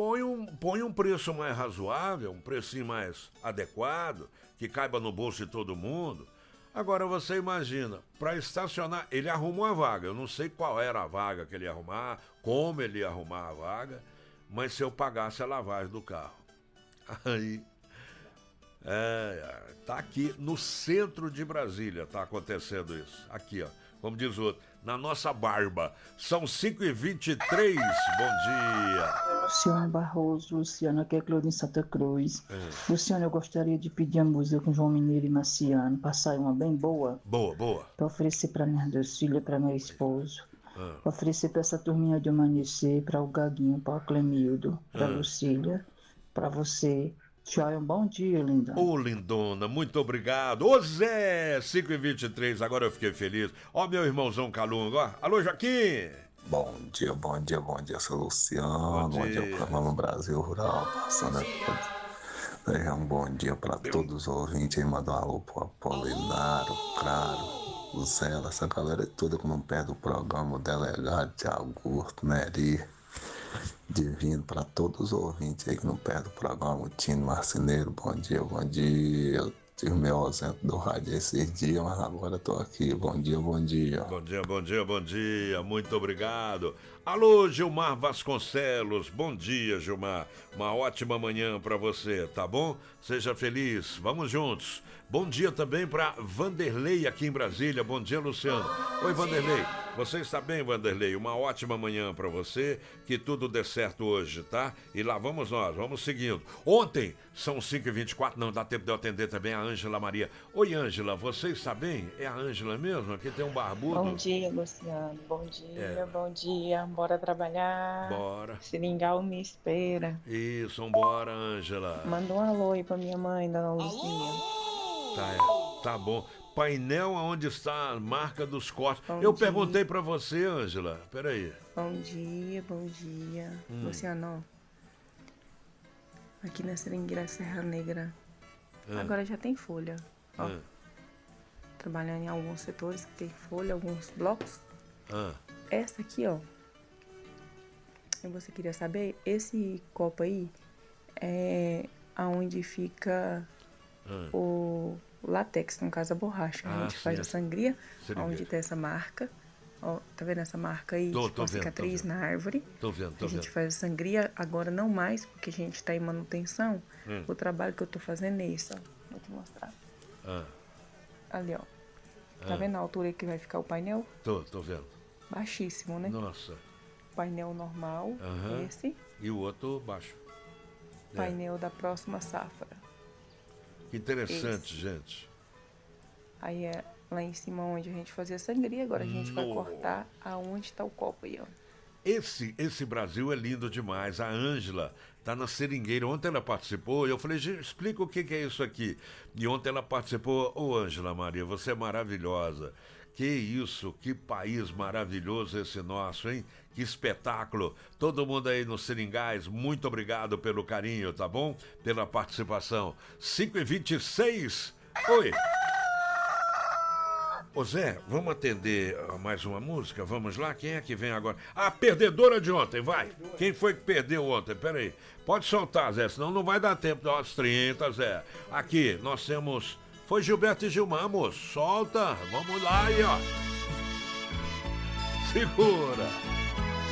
põe um preço mais razoável, um precinho mais adequado, que caiba no bolso de todo mundo. Agora você imagina, para estacionar, ele arruma uma vaga. Eu não sei qual era a vaga que ele ia arrumar, como ele ia arrumar a vaga, mas se eu pagasse a lavagem do carro. Aí, tá aqui no centro de Brasília, tá acontecendo isso. Aqui, ó, como diz o outro, na nossa barba. São 5h23, bom dia. Luciano Barroso, Luciano, aqui é Clorinho Santa Cruz. Luciano, eu gostaria de pedir a música com João Mineiro e Marciano, passar uma bem boa. Boa. Para oferecer para minhas duas filhas, para meu esposo. Para oferecer para essa turminha de amanhecer, para o Gaguinho, para o Clemildo, para a Lucília, para você. Tchau, um bom dia, lindona. Ô, lindona, muito obrigado. Ô, Zé, 5h23, agora eu fiquei feliz. Ó, meu irmãozão Calunga, ó. Alô, Joaquim. Bom dia, seu Luciano. Bom dia para o Brasil Rural, passando aqui. Um bom dia para todos os ouvintes aí, mandar um alô pro Apolinário, Claro, o Zé, essa galera toda que não perde o programa, o delegado Thiago Augusto, Neri. Divino para todos os ouvintes aí que não perdem o programa, o Tino Marceneiro, bom dia. Eu tive meu ausente do rádio esses dias, mas agora tô aqui, bom dia. Bom dia, muito obrigado. Alô, Gilmar Vasconcelos, bom dia, Gilmar, uma ótima manhã para você, tá bom? Seja feliz, vamos juntos. Bom dia também para Vanderlei aqui em Brasília, bom dia, Luciano. Oi, Vanderlei, você está bem, Vanderlei? Uma ótima manhã para você, que tudo dê certo hoje, tá? E lá vamos nós, vamos seguindo. Ontem, são 5h24, não dá tempo de eu atender também a Ângela Maria. Oi, Ângela, você está bem? É a Ângela mesmo? Aqui tem um barbudo. Bom dia, Luciano, bom dia. Bora trabalhar. Bora. Seringal me espera. Isso, vambora, Ângela. Manda um alô aí pra minha mãe, dona Lucinha. Tá bom. Painel aonde está a marca dos cortes. Eu perguntei pra você, Ângela. Peraí. Bom dia. Luciano, aqui na Seringueira Serra Negra, agora já tem folha. Ó, trabalhando em alguns setores que tem folha, alguns blocos. Essa aqui, ó. E você queria saber? Esse copo aí é aonde fica o latex, no caso a borracha. A gente faz a sangria, onde tem essa marca. Ó, tá vendo essa marca aí? Tô a cicatriz na árvore. Tô vendo. A gente faz a sangria, agora não mais, porque a gente tá em manutenção. O trabalho que eu tô fazendo é isso, ó. Vou te mostrar. Ali, ó. Tá vendo a altura que vai ficar o painel? Tô vendo. Baixíssimo, né? Nossa. Painel normal, esse. E o outro baixo. Painel da próxima safra. Que interessante, gente. Aí é lá em cima onde a gente fazia sangria, agora a gente vai cortar aonde está o copo aí, ó. Esse Brasil é lindo demais. A Ângela tá na Seringueira. Ontem ela participou e eu falei, explica o que é isso aqui. E ontem ela participou. Ô, Ângela Maria, você é maravilhosa. Que isso, que país maravilhoso esse nosso, hein? Que espetáculo. Todo mundo aí nos Seringais, muito obrigado pelo carinho, tá bom? Pela participação. 5h26. Oi. Ô Zé, vamos atender mais uma música? Vamos lá? Quem é que vem agora? A perdedora de ontem, vai! Quem foi que perdeu ontem? Peraí. Pode soltar, Zé, senão não vai dar tempo das 30, Zé. Aqui, nós temos... Foi Gilberto e Gilmar, moço. Solta. Vamos lá aí, ó. Segura.